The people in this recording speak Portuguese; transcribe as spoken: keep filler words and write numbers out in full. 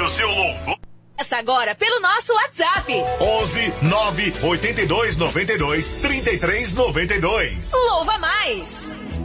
o seu louvor. Essa agora pelo nosso WhatsApp. onze nove oito dois nove dois três três nove dois. Louva mais.